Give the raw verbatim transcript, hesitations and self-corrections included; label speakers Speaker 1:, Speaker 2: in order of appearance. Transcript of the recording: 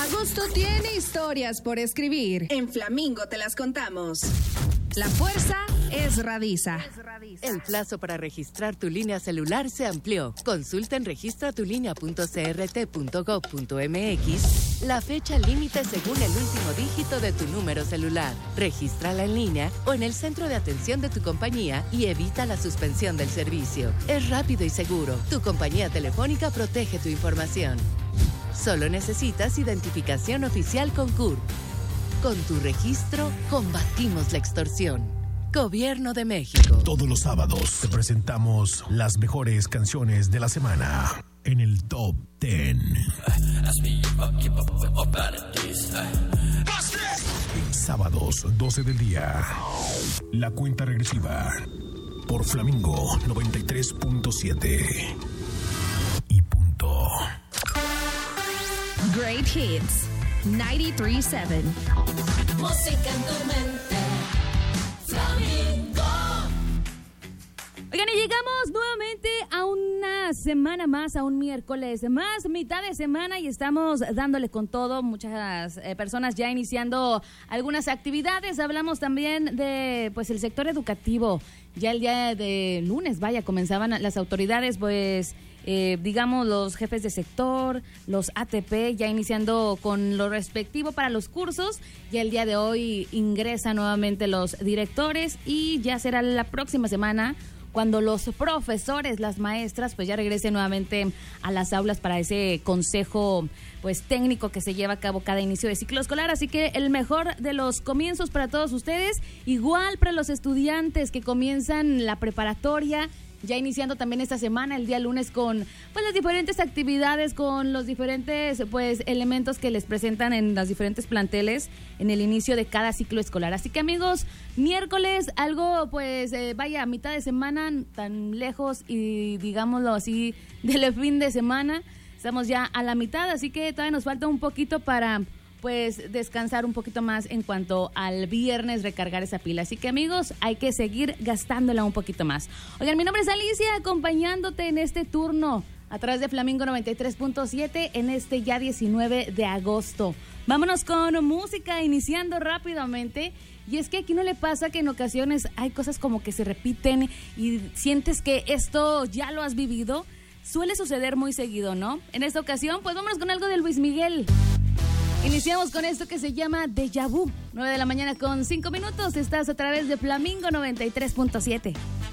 Speaker 1: Agosto tiene historias por escribir.
Speaker 2: En Flamingo te las contamos.
Speaker 1: La fuerza es Radisa.
Speaker 3: El plazo para registrar tu línea celular se amplió. Consulta en registra tu línea punto c r t punto gov punto m x la fecha límite según el último dígito de tu número celular. Regístrala en línea o en el centro de atención de tu compañía y evita la suspensión del servicio. Es rápido y seguro. Tu compañía telefónica protege tu información. Solo necesitas identificación oficial con C U R. Con tu registro, combatimos la extorsión. Gobierno de México.
Speaker 4: Todos los sábados te presentamos las mejores canciones de la semana en el Top diez. Sábados, doce del día. La cuenta regresiva por Flamingo noventa y tres punto siete. Y punto.
Speaker 1: Great Hits noventa y tres punto siete.
Speaker 5: Música en tu mente. Flamingo.
Speaker 6: Oigan, y llegamos nuevamente a una semana más, a un miércoles más, mitad de semana, y estamos dándole con todo. Muchas eh, personas ya iniciando algunas actividades. Hablamos también de, pues, el sector educativo. Ya el día de lunes, vaya, comenzaban las autoridades, pues, eh, digamos, los jefes de sector, los A T P, ya iniciando con lo respectivo para los cursos. Ya el día de hoy ingresan nuevamente los directores y ya será la próxima semana cuando los profesores, las maestras, pues ya regresen nuevamente a las aulas para ese consejo, pues, técnico que se lleva a cabo cada inicio de ciclo escolar. Así que el mejor de los comienzos para todos ustedes, igual para los estudiantes que comienzan la preparatoria, ya iniciando también esta semana, el día lunes, con, pues, las diferentes actividades, con los diferentes, pues, elementos que les presentan en los diferentes planteles en el inicio de cada ciclo escolar. Así que, amigos, miércoles, algo, pues, eh, vaya, a mitad de semana, tan lejos y, digámoslo así, del fin de semana. Estamos ya a la mitad, así que todavía nos falta un poquito para, pues, descansar un poquito más en cuanto al viernes, recargar esa pila. Así que, amigos, hay que seguir gastándola un poquito más. Oigan, mi nombre es Alicia, acompañándote en este turno a través de Flamingo noventa y tres punto siete en este ya diecinueve de agosto. Vámonos con música, iniciando rápidamente. Y es que aquí no le pasa que en ocasiones hay cosas como que se repiten y sientes que esto ya lo has vivido. Suele suceder muy seguido, ¿no? En esta ocasión, pues vámonos con algo de Luis Miguel. Iniciamos con esto que se llama Déjà Vu. nueve de la mañana con cinco minutos. Estás a través de Flamingo noventa y tres punto siete.